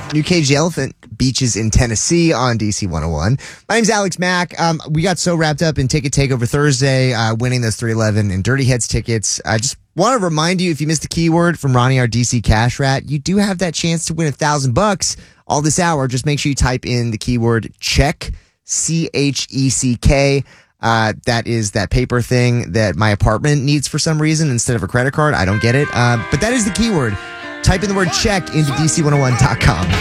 New Cage the Elephant, Beaches in Tennessee on DC 101. My name's Alex Mack. We got so wrapped up in Ticket Takeover Thursday, winning those 311 and Dirty Heads tickets. I just want to remind you, if you missed the keyword from Ronnie, our DC Cash Rat, you do have that chance to win $1,000 all this hour. Just make sure you type in the keyword check, CHECK. That is that paper thing that my apartment needs for some reason instead of a credit card. I don't get it. But that is the keyword. Type in the word check into DC101.com.